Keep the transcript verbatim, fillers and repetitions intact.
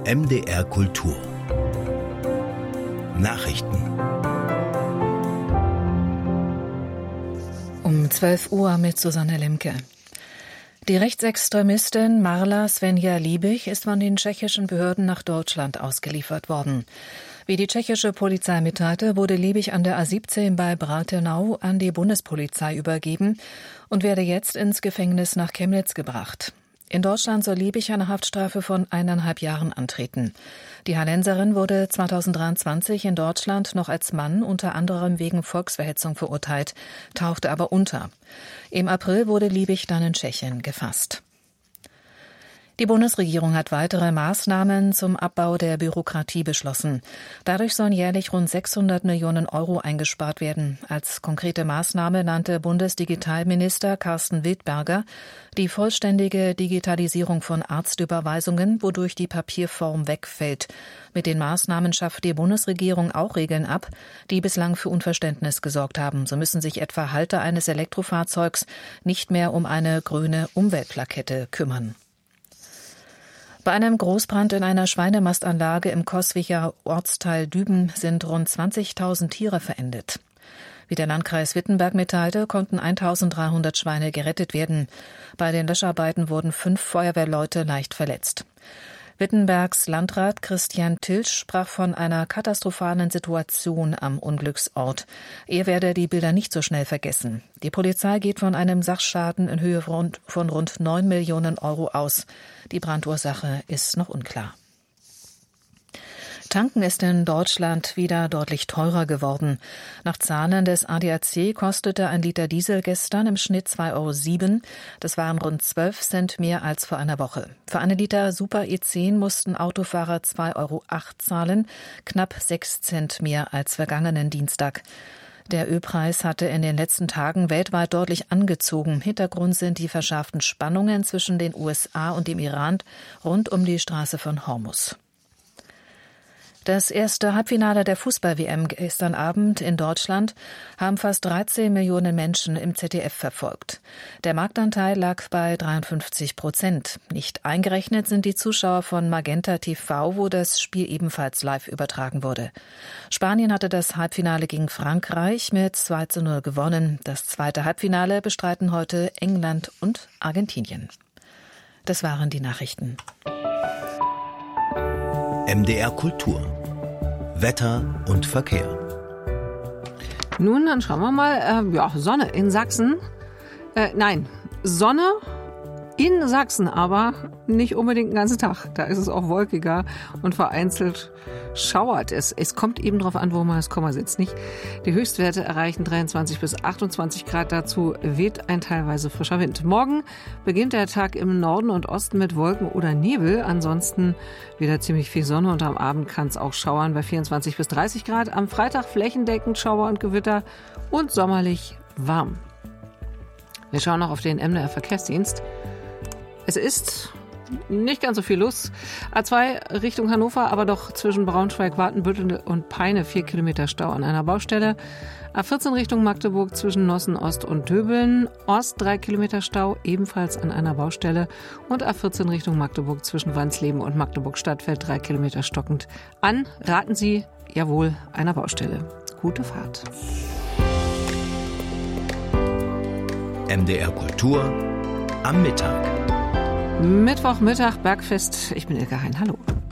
M D R Kultur Nachrichten. Um zwölf Uhr mit Susanne Lemke. Die Rechtsextremistin Marla Svenja-Liebig ist von den tschechischen Behörden nach Deutschland ausgeliefert worden. Wie die tschechische Polizei mitteilte, wurde Liebig an der A siebzehn bei Bratenau an die Bundespolizei übergeben und werde jetzt ins Gefängnis nach Chemnitz gebracht. In Deutschland soll Liebig eine Haftstrafe von eineinhalb Jahren antreten. Die Hallenserin wurde zweitausenddreiundzwanzig in Deutschland noch als Mann unter anderem wegen Volksverhetzung verurteilt, tauchte aber unter. Im April wurde Liebig dann in Tschechien gefasst. Die Bundesregierung hat weitere Maßnahmen zum Abbau der Bürokratie beschlossen. Dadurch sollen jährlich rund sechshundert Millionen Euro eingespart werden. Als konkrete Maßnahme nannte Bundesdigitalminister Carsten Wildberger die vollständige Digitalisierung von Arztüberweisungen, wodurch die Papierform wegfällt. Mit den Maßnahmen schafft die Bundesregierung auch Regeln ab, die bislang für Unverständnis gesorgt haben. So müssen sich etwa Halter eines Elektrofahrzeugs nicht mehr um eine grüne Umweltplakette kümmern. Bei einem Großbrand in einer Schweinemastanlage im Coswiger Ortsteil Düben sind rund zwanzigtausend Tiere verendet. Wie der Landkreis Wittenberg mitteilte, konnten eintausenddreihundert Schweine gerettet werden. Bei den Löscharbeiten wurden fünf Feuerwehrleute leicht verletzt. Wittenbergs Landrat Christian Tilsch sprach von einer katastrophalen Situation am Unglücksort. Er werde die Bilder nicht so schnell vergessen. Die Polizei geht von einem Sachschaden in Höhe von rund neun Millionen Euro aus. Die Brandursache ist noch unklar. Tanken ist in Deutschland wieder deutlich teurer geworden. Nach Zahlen des A D A C kostete ein Liter Diesel gestern im Schnitt zwei Euro sieben. Das waren rund zwölf Cent mehr als vor einer Woche. Für einen Liter Super E zehn mussten Autofahrer zwei Euro acht zahlen, knapp sechs Cent mehr als vergangenen Dienstag. Der Ölpreis hatte in den letzten Tagen weltweit deutlich angezogen. Hintergrund sind die verschärften Spannungen zwischen den U S A und dem Iran rund um die Straße von Hormuz. Das erste Halbfinale der Fußball-W M gestern Abend in Deutschland haben fast dreizehn Millionen Menschen im Z D F verfolgt. Der Marktanteil lag bei dreiundfünfzig Prozent. Nicht eingerechnet sind die Zuschauer von Magenta T V, wo das Spiel ebenfalls live übertragen wurde. Spanien hatte das Halbfinale gegen Frankreich mit zwei zu null gewonnen. Das zweite Halbfinale bestreiten heute England und Argentinien. Das waren die Nachrichten. M D R Kultur. Wetter und Verkehr. Nun, dann schauen wir mal. Äh, ja, Sonne in Sachsen. Äh, nein, Sonne in Sachsen, aber nicht unbedingt den ganzen Tag. Da ist es auch wolkiger und vereinzelt schauert es. Es kommt eben darauf an, wo man das Komma setzt, nicht? Die Höchstwerte erreichen dreiundzwanzig bis achtundzwanzig Grad. Dazu weht ein teilweise frischer Wind. Morgen beginnt der Tag im Norden und Osten mit Wolken oder Nebel. Ansonsten wieder ziemlich viel Sonne und am Abend kann es auch schauern bei vierundzwanzig bis dreißig Grad. Am Freitag flächendeckend Schauer und Gewitter und sommerlich warm. Wir schauen noch auf den M D R Verkehrsdienst. Es ist nicht ganz so viel los. A zwei Richtung Hannover, aber doch zwischen Braunschweig, Watenbüttel und Peine vier Kilometer Stau an einer Baustelle. A vierzehn Richtung Magdeburg zwischen Nossen Ost und Döbeln. Ost drei Kilometer Stau, ebenfalls an einer Baustelle. Und A vierzehn Richtung Magdeburg zwischen Wansleben und Magdeburg Stadtfeld drei Kilometer stockend an. Raten Sie, jawohl, einer Baustelle. Gute Fahrt. M D R Kultur am Mittag. Mittwochmittag, Bergfest. Ich bin Ilka Hein. Hallo.